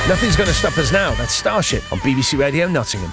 Nothing's going to stop us now. That's Starship on BBC Radio Nottingham.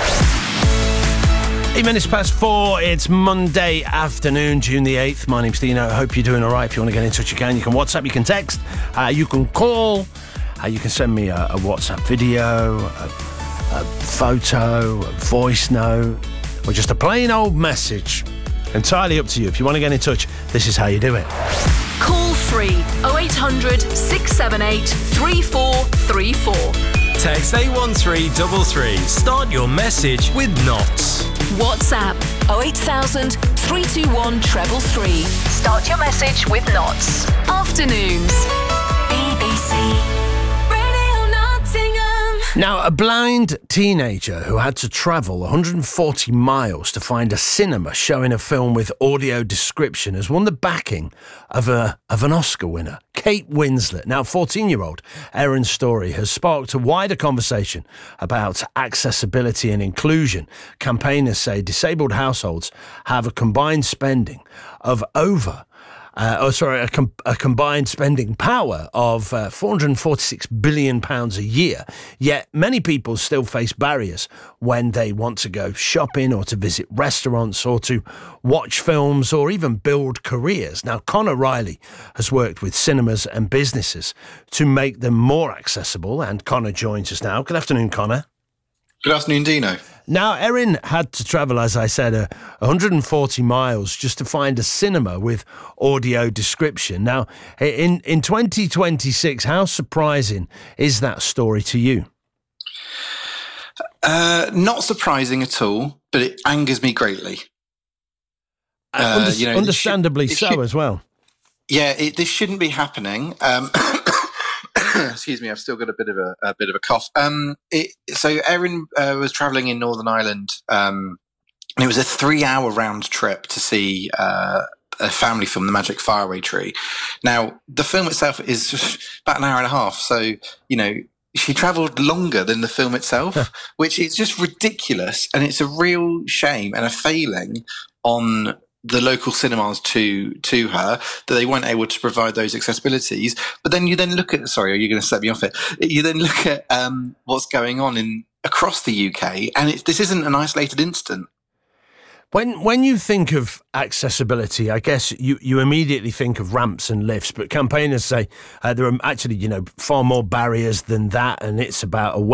8 minutes past 4, it's Monday afternoon, June the 8th. My name's Dino. I hope you're doing all right. If you want to get in touch, you can. You can WhatsApp, you can text, you can call, you can send me a WhatsApp video, a photo, a voice note, or just a plain old message. Entirely up to you. If you want to get in touch, this is how you do it. Call free 0800 678 3434. Text 81333. Start your message with Knots. WhatsApp 08000 321 333. Start your message with Knots. Afternoons. BBC Radio Nottingham. Now, a blind teenager who had to travel 140 miles to find a cinema showing a film with audio description has won the backing of an Oscar winner, Kate Winslet. Now, 14-year-old Erin's story has sparked a wider conversation about accessibility and inclusion. Campaigners say disabled households have a combined spending of a combined spending power of £446 billion a year. Yet many people still face barriers when they want to go shopping or to visit restaurants or to watch films or even build careers. Now, Connor Riley has worked with cinemas and businesses to make them more accessible, and Connor joins us now. Good afternoon, Connor. Good afternoon, Dino. Now, Erin had to travel, as I said, 140 miles just to find a cinema with audio description. Now, in 2026, how surprising is that story to you? Not surprising at all, but it angers me greatly. Understandably so as well. Yeah, this shouldn't be happening. Excuse me, I've still got a bit of a cough. So Erin was travelling in Northern Ireland, and it was a 3-hour round trip to see a family film, The Magic Faraway Tree. Now, the film itself is about an hour and a half, so she travelled longer than the film itself, which is just ridiculous, and it's a real shame and a failing on the local cinemas to her, that they weren't able to provide those accessibilities. But then you then look at, sorry, are you going to set me off it? You then look at what's going on across the UK, and this isn't an isolated incident. When you think of accessibility, I guess you immediately think of ramps and lifts, but campaigners say there are actually, far more barriers than that, and it's about